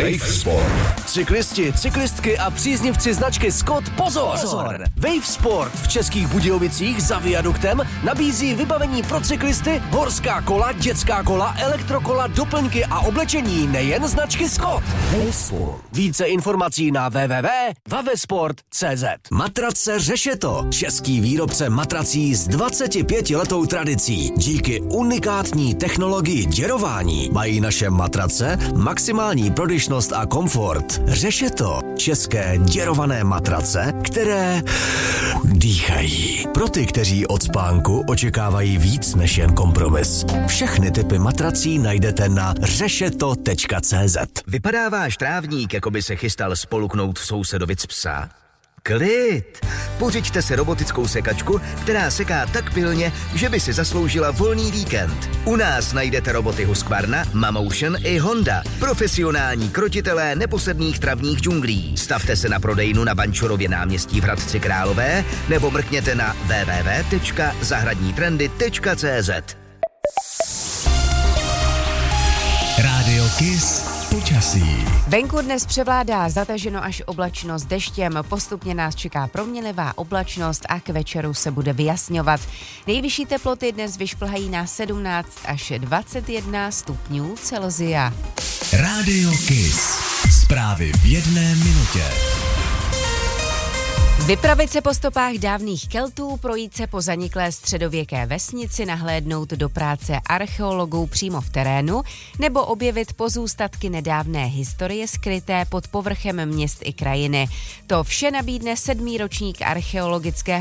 Wave Sport. Cyklisti, cyklistky a příznivci značky Scott, pozor! Wave Sport v Českých Budějovicích za viaduktem nabízí vybavení pro cyklisty, horská kola, dětská kola, elektrokola, doplňky a oblečení nejen značky Scott. Wave Sport. Více informací na www.vavesport.cz. Matrace Řešeto. Český výrobce matrací s 25letou tradicí. Díky unikátní technologii děrování mají naše matrace maximální prodyšnost a komfort. Řešeto. České děrované matrace, které dýchají. Pro ty, kteří od spánku očekávají víc než jen kompromis. Všechny typy matrací najdete na řešeto.cz. Vypadá váš trávník, jako by se chystal spoluknout sousedovic psa? Klid! Pořiďte si robotickou sekačku, která seká tak pilně, že by si zasloužila volný víkend. U nás najdete roboty Husqvarna, Mamotion i Honda. Profesionální krotitelé neposedných travních džunglí. Stavte se na prodejnu na Vančurově náměstí v Hradci Králové nebo mrkněte na www.zahradnitrendy.cz. Rádio Kiss. Počasí. Venku dnes převládá zataženo až oblačno s deštěm, postupně nás čeká proměnlivá oblačnost a k večeru se bude vyjasňovat. Nejvyšší teploty dnes vyšplhají na 17 až 21 stupňů Celsia. Rádio Kiss. Zprávy v 1 minutě. Vypravit se po stopách dávných Keltů, projít se po zaniklé středověké vesnici, nahlédnout do práce archeologů přímo v terénu nebo objevit pozůstatky nedávné historie skryté pod povrchem měst i krajiny. To vše nabídne 7. ročník archeologického